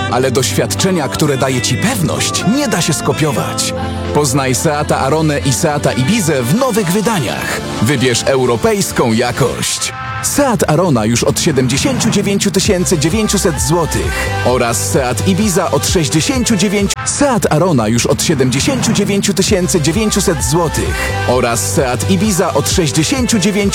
ale doświadczenia, które daje Ci pewność, nie da się skopiować. Poznaj Seata Aronę i Seata Ibizę w nowych wydaniach. Wybierz europejską jakość. Seat Arona już od 79 900 zł oraz Seat Ibiza od 69 Seat Arona już od 79 900 zł oraz Seat Ibiza od 69